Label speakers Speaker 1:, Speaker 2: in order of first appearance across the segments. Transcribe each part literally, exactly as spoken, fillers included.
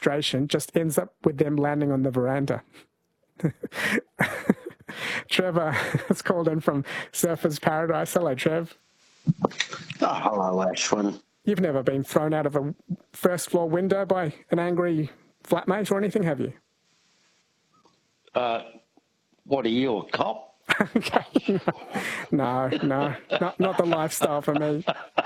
Speaker 1: demonstration just ends up with them landing on the veranda. Trevor has called in from Surfers Paradise. Hello, Trev.
Speaker 2: Oh, hello, Ashwin.
Speaker 1: You've never been thrown out of a first floor window by an angry flatmate or anything, have you?
Speaker 2: Uh, what are you, a cop?
Speaker 1: Okay. No, no, not, not the lifestyle for me.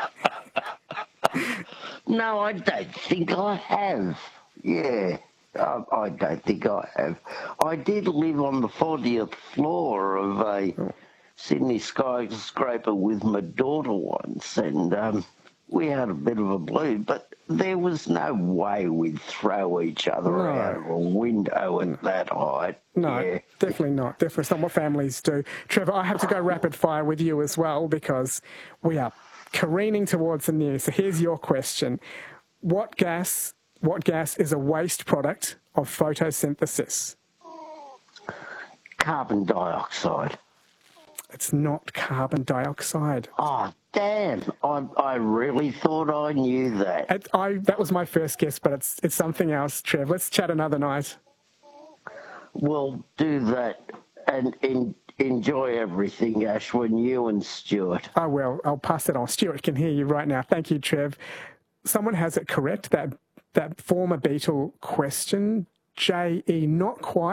Speaker 2: No, I don't think I have. Yeah, I, I don't think I have. I did live on the fortieth floor of a
Speaker 1: Oh.
Speaker 2: Sydney skyscraper with my daughter once, and um, we had a bit of a blue, but there was no way we'd throw each other
Speaker 1: No.
Speaker 2: out of a window at that height.
Speaker 1: No,
Speaker 2: Yeah.
Speaker 1: definitely not. Definitely it's not what families do. Trevor, I have to go rapid fire with you as well because we are careening towards the news. So here's your question. What gas, what gas is a waste product of photosynthesis?
Speaker 2: Carbon dioxide.
Speaker 1: It's not carbon dioxide.
Speaker 2: Oh, damn. I, I really thought I knew that.
Speaker 1: It, I, that was my first guess, but it's it's something else, Trev. Let's chat another night.
Speaker 2: We'll do that and in, enjoy everything, Ashwin, you and Stuart.
Speaker 1: I will. I'll pass it on. Stuart can hear you right now. Thank you, Trev. Someone has it correct, that, that former Beetle question. J E, not quite.